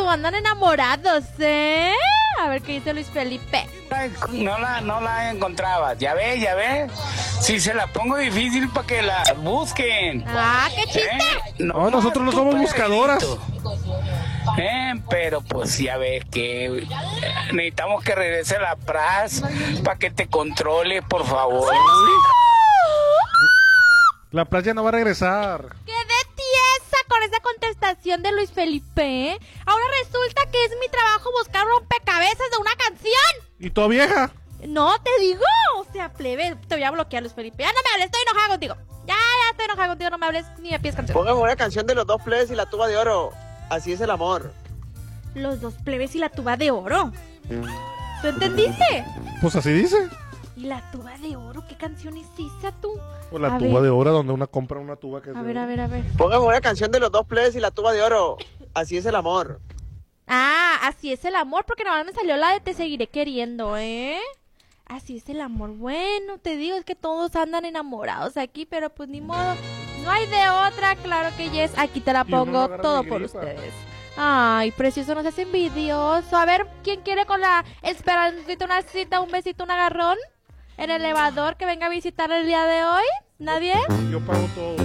pero andan enamorados, ¿eh? A ver qué dice Luis Felipe. No la encontrabas. Ya ves. Si se la pongo difícil para que la busquen. ¡Ah, qué chiste! No, nosotros no somos buscadoras. Pero pues ya ves que necesitamos que regrese la Praz para que te controle, por favor. La playa no va a regresar. Quedé tiesa con esa contestación de Luis Felipe, ¿eh? Ahora resulta que es mi trabajo buscar rompecabezas de una canción. ¿Y tu vieja? No, te digo. O sea, plebe, te voy a bloquear, Luis Felipe. Ya no me hables, estoy enojada contigo. Ya estoy enojada contigo, no me hables ni me pides canción. Póngame una canción de los dos plebes y la tuba de oro. Así es el amor. Los dos plebes y la tuba de oro. ¿Tú entendiste? Pues así dice. ¿Y la tuba de oro? ¿Qué canción es esa, tú? Pues la A tuba ver. de oro, donde una compra una tuba que es A de ver, oro. a ver. Póngame una canción de los dos plebes y la tuba de oro. Así es el amor. Ah, así es el amor, porque nada más me salió la de Te seguiré queriendo, ¿eh? Así es el amor. Bueno, te digo, es que todos andan enamorados aquí, pero pues ni modo. No hay de otra, claro que yes. Aquí te la Y uno no pongo agarra todo ni por gripa. ustedes. Ay, precioso, no seas envidioso. A ver, ¿quién quiere con la esperancita una cita, un besito, un agarrón? En el elevador que venga a visitar el día de hoy. ¿Nadie? Yo pago todo.